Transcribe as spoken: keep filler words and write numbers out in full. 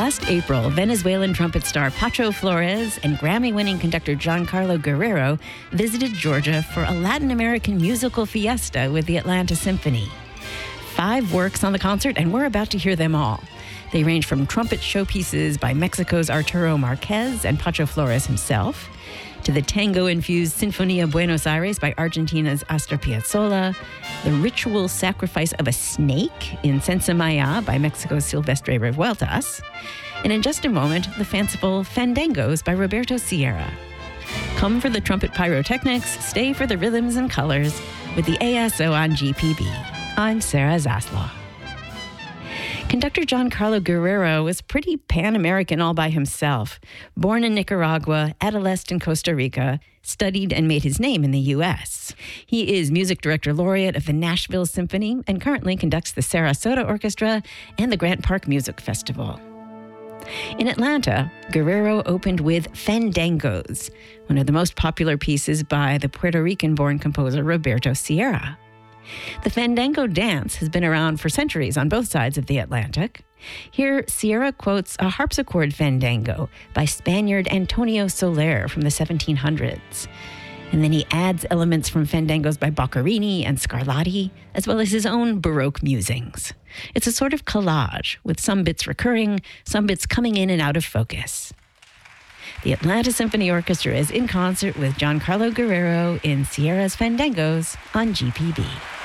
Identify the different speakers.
Speaker 1: Last April, Venezuelan trumpet star Pacho Flores and Grammy-winning conductor Giancarlo Guerrero visited Georgia for a Latin American musical fiesta with the Atlanta Symphony. Five works on the concert, and we're about to hear them all. They range from trumpet showpieces by Mexico's Arturo Marquez and Pacho Flores himself, to the tango-infused Sinfonía Buenos Aires by Argentina's Astor Piazzolla, the ritual sacrifice of a snake in Senza Maya by Mexico's Silvestre Revueltas, and in just a moment, the fanciful Fandangos by Roberto Sierra. Come for the trumpet pyrotechnics, stay for the rhythms and colors with the A S O on G P B. I'm Sarah Zaslaw. Conductor Giancarlo Guerrero was pretty Pan-American all by himself. Born in Nicaragua, adolesced in Costa Rica, studied and made his name in the U S. He is music director laureate of the Nashville Symphony and currently conducts the Sarasota Orchestra and the Grant Park Music Festival. In Atlanta, Guerrero opened with Fandangos, one of the most popular pieces by the Puerto Rican-born composer Roberto Sierra. The Fandango dance has been around for centuries on both sides of the Atlantic. Here, Sierra quotes a harpsichord fandango by Spaniard Antonio Soler from the seventeen hundreds. And then he adds elements from fandangos by Boccherini and Scarlatti, as well as his own Baroque musings. It's a sort of collage, with some bits recurring, some bits coming in and out of focus. The Atlanta Symphony Orchestra is in concert with Giancarlo Guerrero in Sierra's Fandangos on G P B.